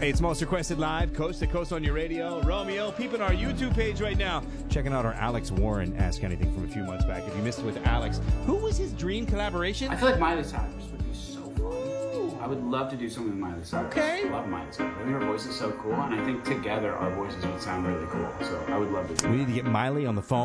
Hey, it's Most Requested Live, coast to coast on your radio. Romeo, peeping our YouTube page right now. Checking out our Alex Warren Ask Anything from a few months back. If you missed it with Alex, who was his dream collaboration? I feel like Miley Cyrus would be so fun. I would love to do something with Miley Cyrus. Okay. I love Miley Cyrus. I think her voice is so cool, and I think together our voices would sound really cool. So I would love to do We need to get Miley on the phone.